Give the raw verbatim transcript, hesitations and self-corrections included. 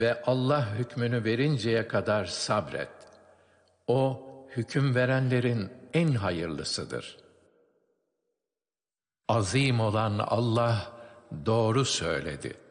ve Allah hükmünü verinceye kadar sabret. O, hüküm verenlerin en hayırlısıdır. Azim olan Allah doğru söyledi.